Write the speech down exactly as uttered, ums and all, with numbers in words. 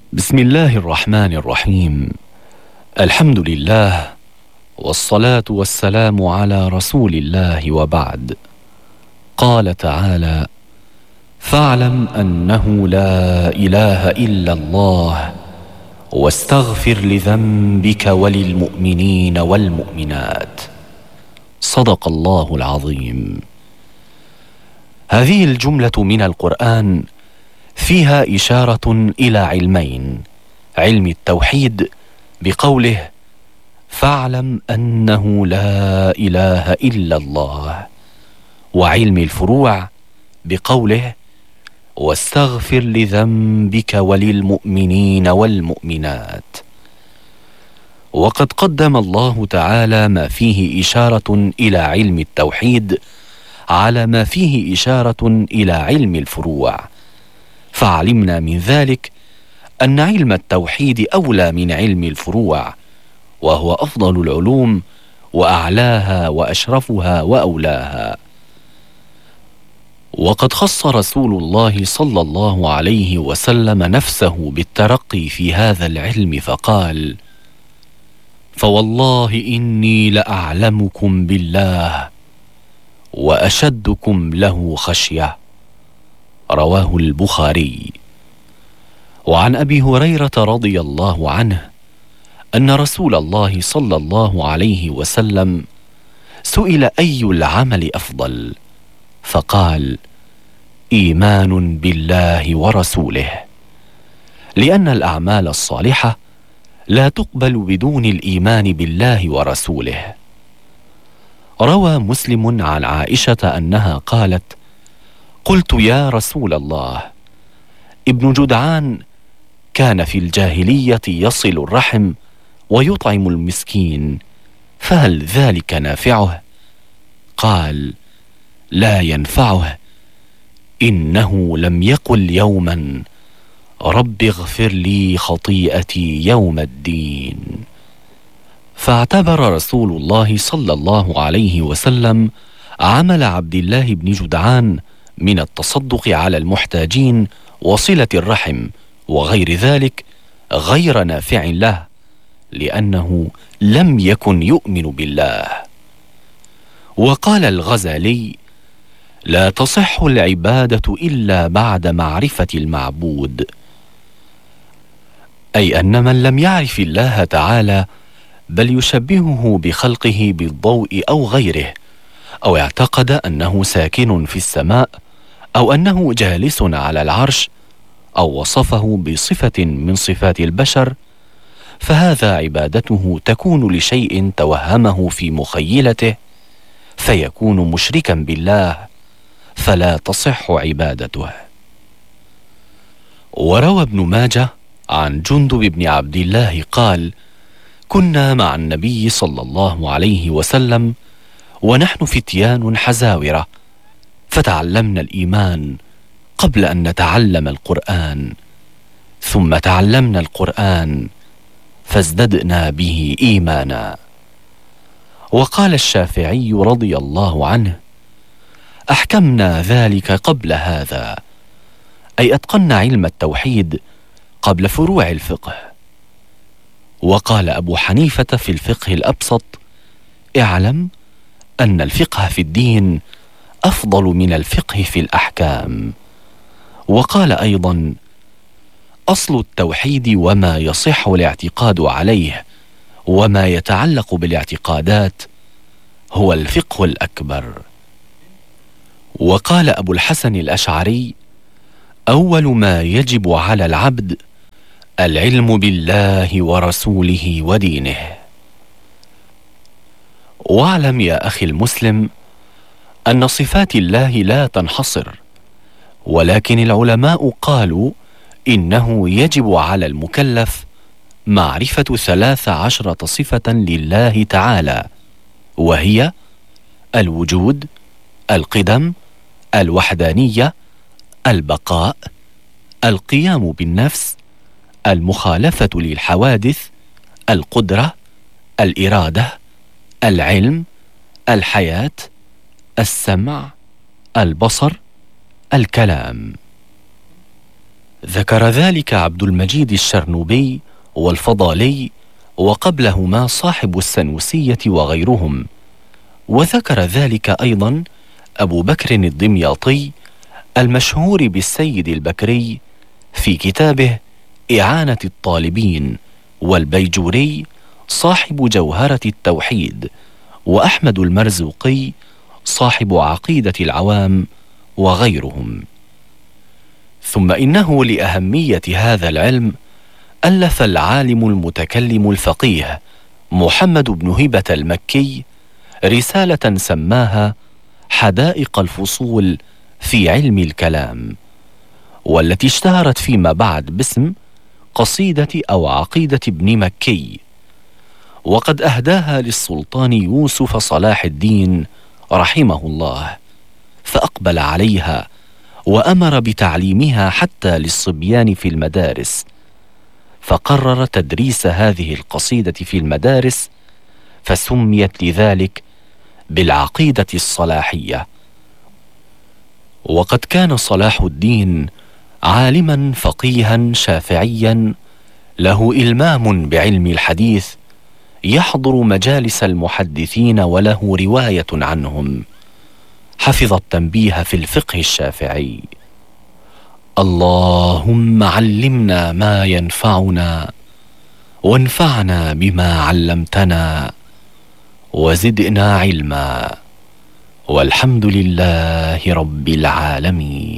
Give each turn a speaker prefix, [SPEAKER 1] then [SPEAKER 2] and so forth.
[SPEAKER 1] بسم الله الرحمن الرحيم. الحمد لله، والصلاة والسلام على رسول الله، وبعد. قال تعالى: فاعلم أنه لا إله إلا الله، واستغفر لذنبك وللمؤمنين والمؤمنات. صدق الله العظيم. هذه الجملة من القرآن فيها إشارة إلى علمين: علم التوحيد بقوله: فاعلم أنه لا إله إلا الله، وعلم الفروع بقوله: واستغفر لذنبك وللمؤمنين والمؤمنات. وقد قدم الله تعالى ما فيه إشارة إلى علم التوحيد على ما فيه إشارة إلى علم الفروع، فعلمنا من ذلك أن علم التوحيد أولى من علم الفروع، وهو أفضل العلوم وأعلاها وأشرفها وأولاها. وقد خص رسول الله صلى الله عليه وسلم نفسه بالترقي في هذا العلم فقال: فوالله إني لأعلمكم بالله وأشدكم له خشية. رواه البخاري. وعن أبي هريرة رضي الله عنه أن رسول الله صلى الله عليه وسلم سئل: أي العمل أفضل؟ فقال: إيمان بالله ورسوله، لأن الأعمال الصالحة لا تقبل بدون الإيمان بالله ورسوله. روى مسلم عن عائشة أنها قالت: قلت يا رسول الله، ابن جدعان كان في الجاهلية يصل الرحم ويطعم المسكين، فهل ذلك نافعه؟ قال: لا ينفعه، إنه لم يقل يوما: رب اغفر لي خطيئتي يوم الدين. فاعتبر رسول الله صلى الله عليه وسلم عمل عبد الله بن جدعان من التصدق على المحتاجين وصلة الرحم وغير ذلك غير نافع له، لأنه لم يكن يؤمن بالله. وقال الغزالي: لا تصح العبادة إلا بعد معرفة المعبود، أي أن من لم يعرف الله تعالى بل يشبهه بخلقه بالضوء أو غيره، أو اعتقد أنه ساكن في السماء، أو أنه جالس على العرش، أو وصفه بصفة من صفات البشر، فهذا عبادته تكون لشيء توهمه في مخيلته، فيكون مشركا بالله، فلا تصح عبادته. وروى ابن ماجه عن جندب بن عبد الله قال: كنا مع النبي صلى الله عليه وسلم ونحن فتيان حزاورة، فتعلمنا الإيمان قبل أن نتعلم القرآن، ثم تعلمنا القرآن فازددنا به إيمانا. وقال الشافعي رضي الله عنه: أحكمنا ذلك قبل هذا، أي أتقنا علم التوحيد قبل فروع الفقه. وقال أبو حنيفة في الفقه الأبسط: اعلم أن الفقه في الدين أفضل من الفقه في الأحكام. وقال أيضا: أصل التوحيد وما يصح الاعتقاد عليه وما يتعلق بالاعتقادات هو الفقه الأكبر. وقال أبو الحسن الأشعري: أول ما يجب على العبد العلم بالله ورسوله ودينه. واعلم يا أخي المسلم أن صفات الله لا تنحصر، ولكن العلماء قالوا إنه يجب على المكلف معرفة ثلاث عشرة صفة لله تعالى، وهي الوجود، القدم، الوحدانية، البقاء، القيام بالنفس، المخالفة للحوادث، القدرة، الإرادة، العلم، الحياة، السمع، البصر، الكلام. ذكر ذلك عبد المجيد الشرنوبي والفضالي، وقبلهما صاحب السنوسية وغيرهم. وذكر ذلك أيضا أبو بكر الدمياطي المشهور بالسيد البكري في كتابه إعانة الطالبين، والبيجوري صاحب جوهرة التوحيد، وأحمد المرزوقي صاحب عقيدة العوام، وغيرهم. ثم إنه لأهمية هذا العلم ألف العالم المتكلم الفقيه محمد بن هبة المكي رسالة سماها حدائق الفصول في علم الكلام، والتي اشتهرت فيما بعد باسم قصيدة أو عقيدة ابن مكي، وقد أهداها للسلطان يوسف صلاح الدين رحمه الله، فأقبل عليها وأمر بتعليمها حتى للصبيان في المدارس، فقرر تدريس هذه القصيدة في المدارس، فسميت لذلك بالعقيدة الصلاحية. وقد كان صلاح الدين عالما فقيها شافعيا له إلمام بعلم الحديث، يحضر مجالس المحدثين وله رواية عنهم، حفظ التنبيه في الفقه الشافعي. اللهم علمنا ما ينفعنا، وانفعنا بما علمتنا، وزدنا علما، والحمد لله رب العالمين.